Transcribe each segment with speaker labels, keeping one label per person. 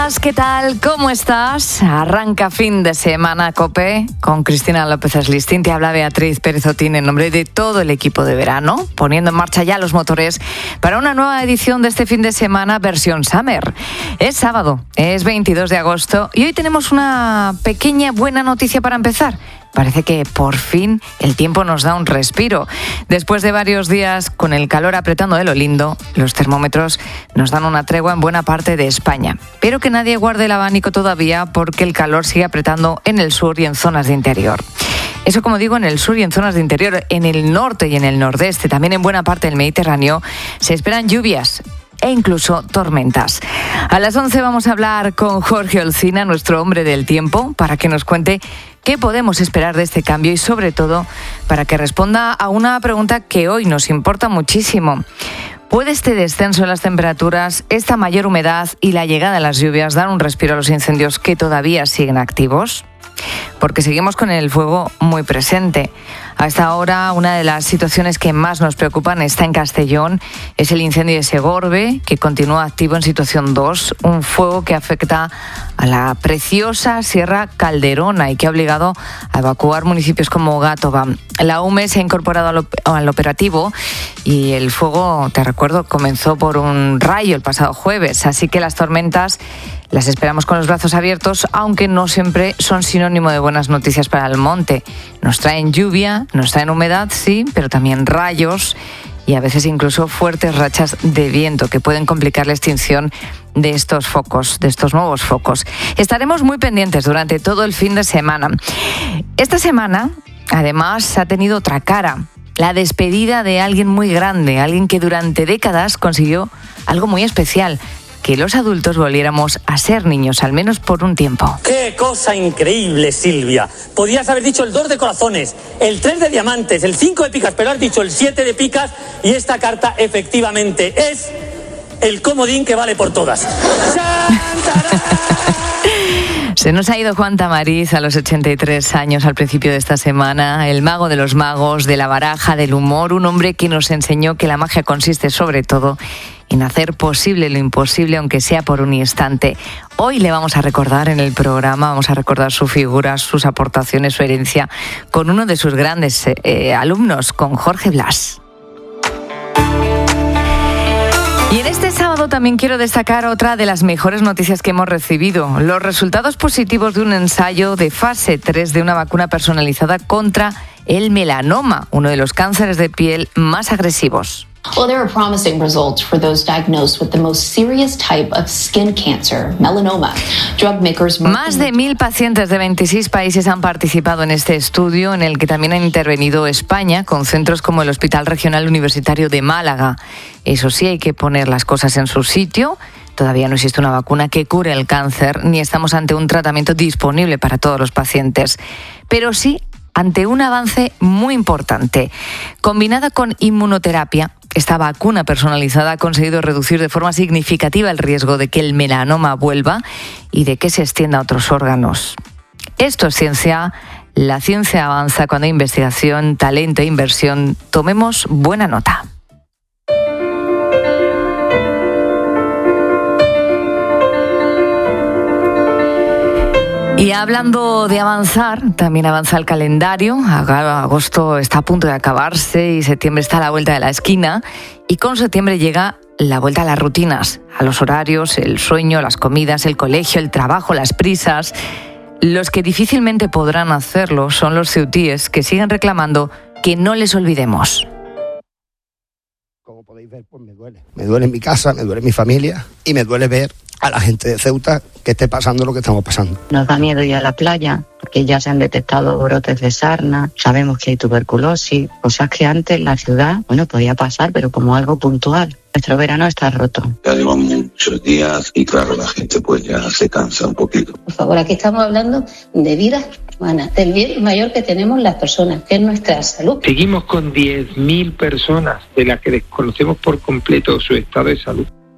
Speaker 1: días, ¿qué tal? ¿Cómo estás? Arranca fin de semana COPE con Cristina López Aslistín. Te habla Beatriz Pérez Otín en nombre de todo el equipo de verano, poniendo en marcha ya los motores para una nueva edición de este fin de semana versión Summer. Es sábado, es 22 de agosto y hoy tenemos una pequeña buena noticia para empezar. Parece que por fin el tiempo nos da un respiro. Después de varios días con el calor apretando de lo lindo, los termómetros nos dan una tregua en buena parte de España. Pero que nadie guarde el abanico todavía porque el calor sigue apretando en el sur y en zonas de interior. Eso, como digo, en el sur y en zonas de interior. En el norte y en el nordeste, también en buena parte del Mediterráneo, se esperan lluvias e incluso tormentas. A las 11 vamos a hablar con Jorge Olcina, nuestro hombre del tiempo, para que nos cuente qué podemos esperar de este cambio y, sobre todo, para que responda a una pregunta que hoy nos importa muchísimo. ¿Puede este descenso en las temperaturas, esta mayor humedad y la llegada de las lluvias dar un respiro a los incendios que todavía siguen activos? Porque seguimos con el fuego muy presente. A esta hora, una de las situaciones que más nos preocupan está en Castellón. Es el incendio de Segorbe, que continúa activo en situación 2, un fuego que afecta a la preciosa Sierra Calderona y que ha obligado a evacuar municipios como Gátova. La UME se ha incorporado al operativo y el fuego, te recuerdo, comenzó por un rayo el pasado jueves, así que las tormentas las esperamos con los brazos abiertos, aunque no siempre son sinónimo de buenas noticias para el monte. Nos traen lluvia, nos traen humedad, sí, pero también rayos y a veces incluso fuertes rachas de viento que pueden complicar la extinción de estos focos, de estos nuevos focos. Estaremos muy pendientes durante todo el fin de semana. Esta semana, además, ha tenido otra cara. La despedida de alguien muy grande, alguien que durante décadas consiguió algo muy especial: que los adultos volviéramos a ser niños, al menos por un tiempo.
Speaker 2: ¡Qué cosa increíble, Silvia! Podías haber dicho el 2 de corazones, el 3 de diamantes, el 5 de picas, pero has dicho el 7 de picas y esta carta efectivamente es el comodín que vale por todas.
Speaker 1: Se nos ha ido Juan Tamariz a los 83 años al principio de esta semana, el mago de los magos, de la baraja, del humor, un hombre que nos enseñó que la magia consiste sobre todo en hacer posible lo imposible, aunque sea por un instante. Hoy le vamos a recordar en el programa, vamos a recordar su figura, sus aportaciones, su herencia, con uno de sus grandes alumnos, con Jorge Blas. Y en este sábado también quiero destacar otra de las mejores noticias que hemos recibido: los resultados positivos de un ensayo de fase 3 de una vacuna personalizada contra el melanoma, uno de los cánceres de piel más agresivos.
Speaker 3: Well, there are promising results for those diagnosed with the most serious type of skin cancer, melanoma. Drug makers...
Speaker 1: Más de 1.000 pacientes de 26 países han participado en este estudio, en el que también ha intervenido España, con centros como el Hospital Regional Universitario de Málaga. Eso sí, hay que poner las cosas en su sitio. Todavía no existe una vacuna que cure el cáncer, ni estamos ante un tratamiento disponible para todos los pacientes. Pero sí ante un avance muy importante. Combinada con inmunoterapia, esta vacuna personalizada ha conseguido reducir de forma significativa el riesgo de que el melanoma vuelva y de que se extienda a otros órganos. Esto es ciencia. La ciencia avanza cuando hay investigación, talento e inversión. Tomemos buena nota. Y hablando de avanzar, también avanza el calendario. Agosto está a punto de acabarse y septiembre está a la vuelta de la esquina. Y con septiembre llega la vuelta a las rutinas, a los horarios, el sueño, las comidas, el colegio, el trabajo, las prisas. Los que difícilmente podrán hacerlo son los ceutíes, que siguen reclamando que no les olvidemos.
Speaker 4: Como podéis ver, pues me duele. Me duele en mi casa, me duele en mi familia y me duele ver a la gente de Ceuta que esté pasando lo que estamos pasando.
Speaker 5: Nos da miedo ir a la playa porque ya se han detectado brotes de sarna, sabemos que hay tuberculosis, cosas que antes en la ciudad, podía pasar, pero como algo puntual. Nuestro verano está roto.
Speaker 6: Ya llevamos muchos días y claro, la gente pues ya se cansa un poquito.
Speaker 7: Por favor, aquí estamos hablando de vidas humanas, del bien mayor que tenemos las personas, que es nuestra salud.
Speaker 8: Seguimos con 10.000 personas de las que desconocemos por completo su estado de salud.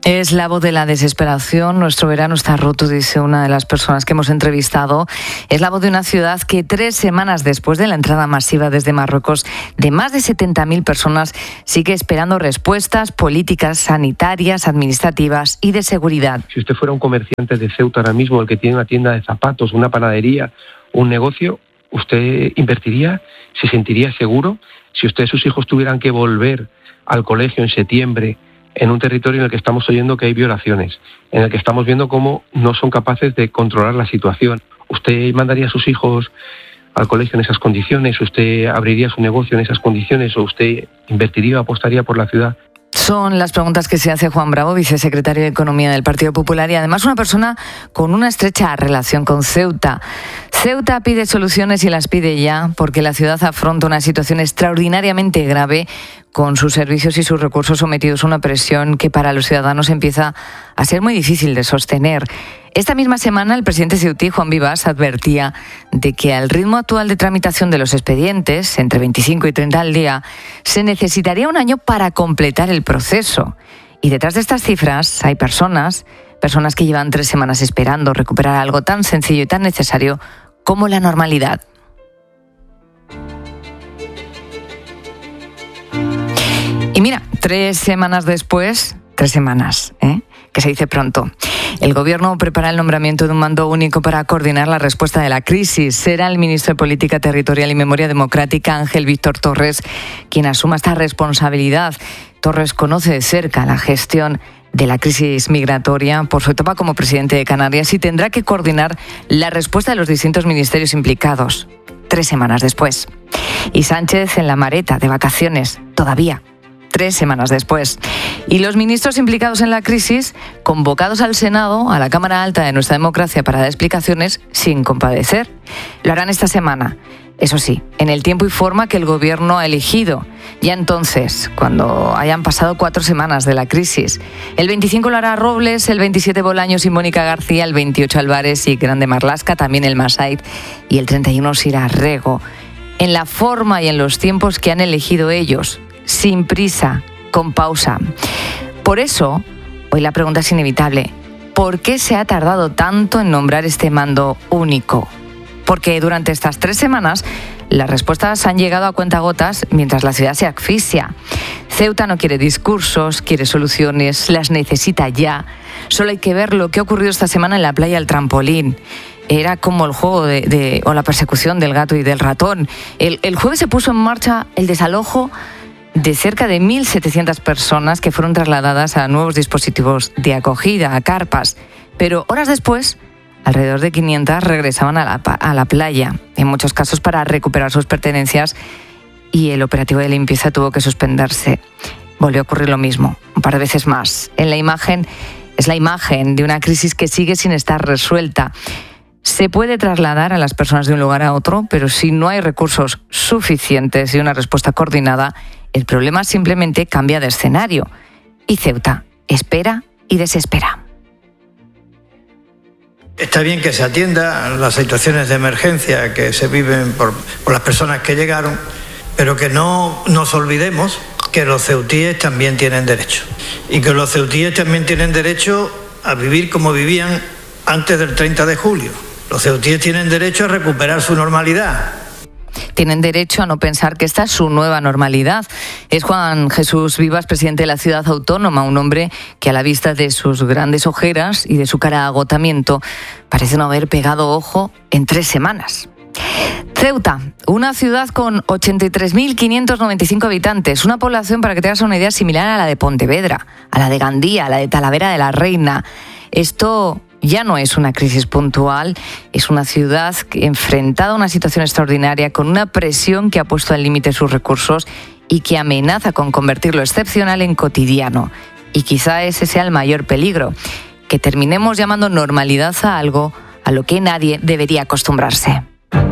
Speaker 1: Es la voz de la desesperación. Nuestro verano está roto, dice una de las personas que hemos entrevistado. Es la voz de una ciudad que 3 semanas después de la entrada masiva desde Marruecos de más de 70.000 personas sigue esperando respuestas políticas, sanitarias, administrativas y de seguridad.
Speaker 8: Si usted fuera un comerciante de Ceuta ahora mismo, el que tiene una tienda de zapatos, una panadería, un negocio, ¿usted invertiría? ¿Se sentiría seguro? Si usted y sus hijos tuvieran que volver al colegio en septiembre, en un territorio en el que estamos oyendo que hay violaciones, en el que estamos viendo cómo no son capaces de controlar la situación, ¿usted mandaría a sus hijos al colegio en esas condiciones? ¿Usted abriría su negocio en esas condiciones? ¿O usted invertiría o apostaría por la ciudad?
Speaker 1: Son las preguntas que se hace Juan Bravo, vicesecretario de Economía del Partido Popular y además una persona con una estrecha relación con Ceuta. Ceuta pide soluciones y las pide ya porque la ciudad afronta una situación extraordinariamente grave con sus servicios y sus recursos sometidos a una presión que para los ciudadanos empieza a ser muy difícil de sostener. Esta misma semana el presidente ceutí, Juan Vivas, advertía de que al ritmo actual de tramitación de los expedientes, entre 25 y 30 al día, se necesitaría un año para completar el proceso. Y detrás de estas cifras hay personas que llevan 3 semanas esperando recuperar algo tan sencillo y tan necesario como la normalidad. Y mira, 3 semanas después, 3 semanas, que se dice pronto. El Gobierno prepara el nombramiento de un mando único para coordinar la respuesta de la crisis. Será el ministro de Política Territorial y Memoria Democrática, Ángel Víctor Torres, quien asuma esta responsabilidad. Torres conoce de cerca la gestión de la crisis migratoria por su etapa como presidente de Canarias y tendrá que coordinar la respuesta de los distintos ministerios implicados. 3 semanas después. Y Sánchez en la Mareta, de vacaciones, todavía. 3 semanas después. Y los ministros implicados en la crisis, convocados al Senado, a la Cámara Alta de nuestra democracia para dar explicaciones sin compadecer. Lo harán esta semana. Eso sí, en el tiempo y forma que el Gobierno ha elegido. Ya entonces, cuando hayan pasado 4 semanas de la crisis. El 25 lo hará Robles, el 27 Bolaños y Mónica García, el 28 Álvarez y Grande Marlaska, también el Massaid, y el 31 será Rego. En la forma y en los tiempos que han elegido ellos, sin prisa, con pausa. Por eso, hoy la pregunta es inevitable. ¿Por qué se ha tardado tanto en nombrar este mando único? Porque durante estas 3 semanas las respuestas han llegado a cuentagotas mientras la ciudad se asfixia. Ceuta no quiere discursos, quiere soluciones, las necesita ya. Solo hay que ver lo que ha ocurrido esta semana en la playa del Trampolín. Era como el juego o la persecución del gato y del ratón. El jueves se puso en marcha el desalojo de cerca de 1.700 personas que fueron trasladadas a nuevos dispositivos de acogida, a carpas. Pero horas después, alrededor de 500 regresaban a la playa, en muchos casos para recuperar sus pertenencias, y el operativo de limpieza tuvo que suspenderse. Volvió a ocurrir lo mismo, un par de veces más. Es la imagen de una crisis que sigue sin estar resuelta. Se puede trasladar a las personas de un lugar a otro, pero si no hay recursos suficientes y una respuesta coordinada, el problema simplemente cambia de escenario. Y Ceuta espera y desespera.
Speaker 9: Está bien que se atienda las situaciones de emergencia que se viven por las personas que llegaron, pero que no nos olvidemos que los ceutíes también tienen derecho. Y que los ceutíes también tienen derecho a vivir como vivían antes del 30 de julio. Los ceutíes tienen derecho a recuperar su normalidad.
Speaker 1: Tienen derecho a no pensar que esta es su nueva normalidad. Es Juan Jesús Vivas, presidente de la ciudad autónoma, un hombre que a la vista de sus grandes ojeras y de su cara de agotamiento parece no haber pegado ojo en 3 semanas. Ceuta, una ciudad con 83.595 habitantes, una población, para que te hagas una idea, similar a la de Pontevedra, a la de Gandía, a la de Talavera de la Reina. Esto ya no es una crisis puntual, es una ciudad enfrentada a una situación extraordinaria con una presión que ha puesto al límite sus recursos y que amenaza con convertir lo excepcional en cotidiano. Y quizá ese sea el mayor peligro, que terminemos llamando normalidad a algo a lo que nadie debería acostumbrarse.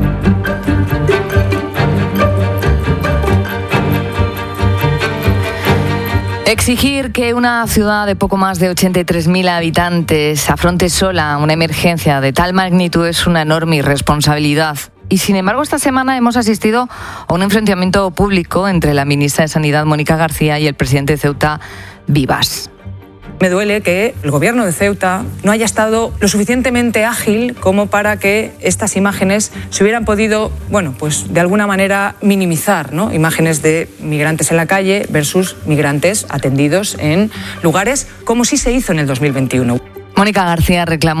Speaker 1: Exigir que una ciudad de poco más de 83.000 habitantes afronte sola una emergencia de tal magnitud es una enorme irresponsabilidad. Y sin embargo, esta semana hemos asistido a un enfrentamiento público entre la ministra de Sanidad, Mónica García, y el presidente de Ceuta, Vivas.
Speaker 10: Me duele que el gobierno de Ceuta no haya estado lo suficientemente ágil como para que estas imágenes se hubieran podido, pues de alguna manera minimizar, ¿no? Imágenes de migrantes en la calle versus migrantes atendidos en lugares como sí se hizo en el 2021.
Speaker 1: Mónica García reclamó